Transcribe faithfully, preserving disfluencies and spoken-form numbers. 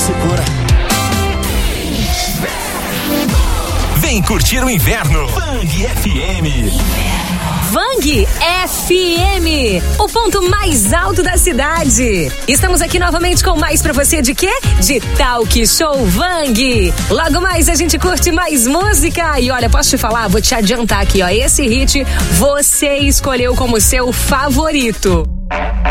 segura. Vem curtir o inverno. Vang F M. Vang F M, o ponto mais alto da cidade. Estamos aqui novamente com mais pra você de quê? De Talk Show Vang. Logo mais a gente curte mais música. E olha, posso te falar? Vou te adiantar aqui, ó. Esse hit você escolheu como seu favorito.